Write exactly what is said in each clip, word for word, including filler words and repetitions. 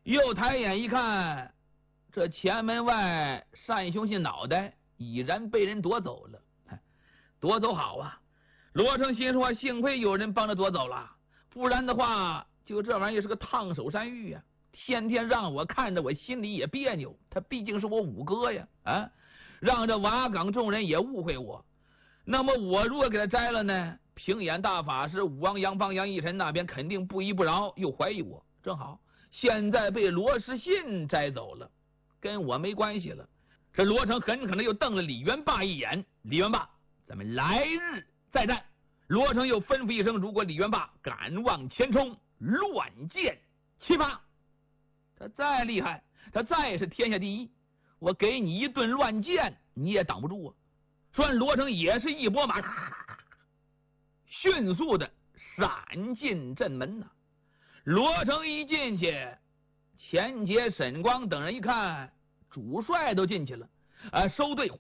又抬眼一看，这前门外单雄信脑袋已然被人夺走了。夺走好啊！罗成心说，幸亏有人帮着夺走了，不然的话，就这玩意儿是个烫手山芋呀、啊，天天让我看着，我心里也别扭。他毕竟是我五哥呀，啊，让这瓦岗众人也误会我。那么我如果给他摘了呢？平眼大法师武王杨方杨义臣那边肯定不依不饶，又怀疑我。正好现在被罗士信摘走了，跟我没关系了。这罗成很可能又瞪了李元霸一眼。李元霸，咱们来日再战。罗成又吩咐一声，如果李元霸敢往前冲，乱箭齐发。他再厉害，他再是天下第一，我给你一顿乱箭，你也挡不住啊！说罗成也是一拨马，迅速的闪进阵门呐、啊。罗成一进去，钱杰、沈光等人一看，主帅都进去了，啊，收队。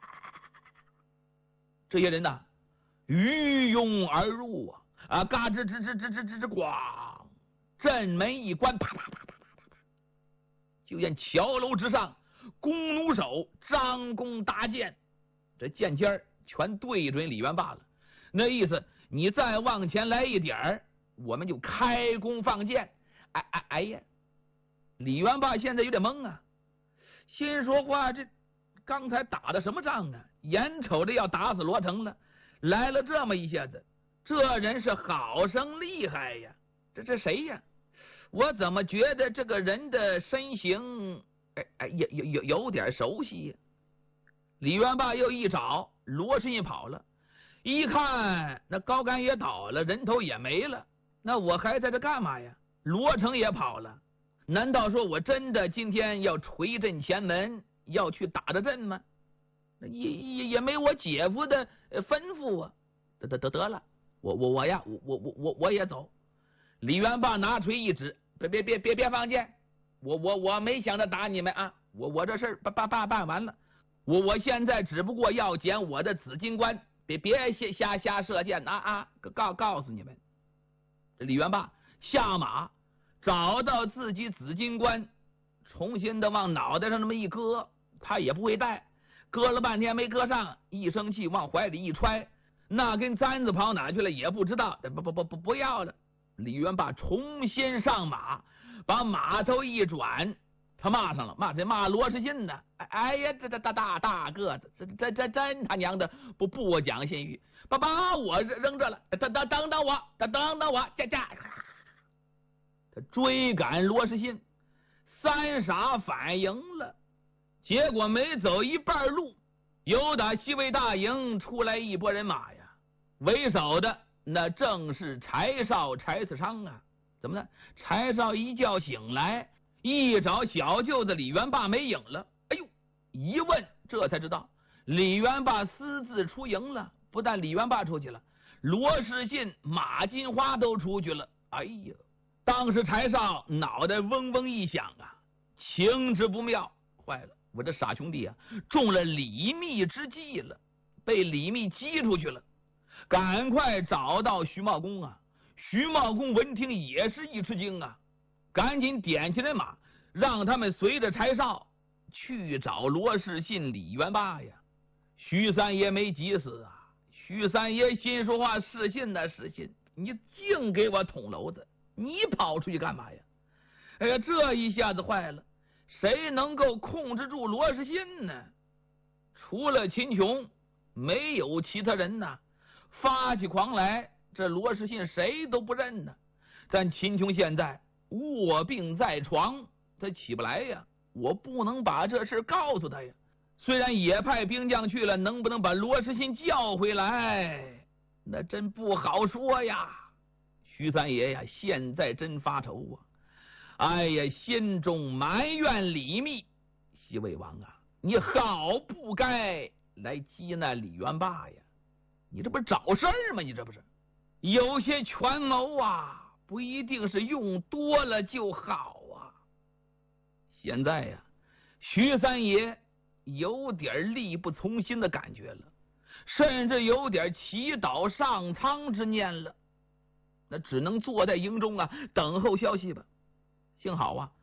这些人呐，鱼拥而入啊！啊，嘎吱吱吱吱吱吱吱，咣！阵门一关，啪啪啪啪啪啪，就见桥楼之上，弓弩手张弓搭箭，这箭尖儿全对准李元霸了。那意思，你再往前来一点儿，我们就开弓放箭。哎哎哎呀！李元霸现在有点懵啊，心说话这刚才打的什么仗啊？眼瞅着要打死罗成了，来了这么一下子，这人是好生厉害呀！这这谁呀？我怎么觉得这个人的身形，哎哎，有有有有点熟悉呀？李元霸又一找，罗士信跑了，一看那高杆也倒了，人头也没了，那我还在这干嘛呀？罗成也跑了，难道说我真的今天要锤阵前门，要去打的阵吗？也也也没我姐夫的吩咐啊！得得得得了，我我我呀，我我我我我也走。李元霸拿锤一指，别别别别别放箭！我我我没想着打你们啊！我我这事办办办办完了，我我现在只不过要捡我的紫金冠，别别瞎瞎瞎射箭啊啊！告告诉你们，这李元霸下马找到自己紫金冠，重新的往脑袋上那么一搁，他也不会戴。搁了半天没搁上，一生气往怀里一揣，那根簪子跑哪去了也不知道。不不不不不要了！李元霸重新上马，把马头一转，他骂上了，骂谁？骂罗士信呢？哎呀，这这大大大个子，这这这真他娘的不不讲信誉！把把我扔这了，等等等等我，等等等我，驾驾！他追赶罗士信，三傻反赢了。结果没走一半路，有打西魏大营出来一拨人马呀，为首的那正是柴少柴次昌啊。怎么呢？柴少一觉醒来，一找小舅子李元霸没影了。哎呦，一问这才知道李元霸私自出营了。不但李元霸出去了，罗士信、马金花都出去了。哎呀，当时柴少脑袋嗡嗡一响啊，情之不妙，坏了，我这傻兄弟啊，中了李密之计了，被李密激出去了。赶快找到徐茂公啊！徐茂公闻听也是一吃惊啊，赶紧点起人马，让他们随着柴少去找罗士信、李元霸呀。徐三爷没急死啊！徐三爷心说话，士信呐，士信，你净给我捅娄子，你跑出去干嘛呀？哎呀，这一下子坏了。谁能够控制住罗士信呢？除了秦琼，没有其他人呐。发起狂来，这罗士信谁都不认呢。但秦琼现在卧病在床，他起不来呀。我不能把这事告诉他呀。虽然也派兵将去了，能不能把罗士信叫回来，那真不好说呀。徐三爷呀，现在真发愁啊。哎呀，心中埋怨李密，西魏王啊，你好不该来激那李元霸呀！你这不是找事儿吗？你这不是有些权谋啊，不一定是用多了就好啊。现在呀，徐三爷有点力不从心的感觉了，甚至有点祈祷上苍之念了。那只能坐在营中啊，等候消息吧。幸好啊，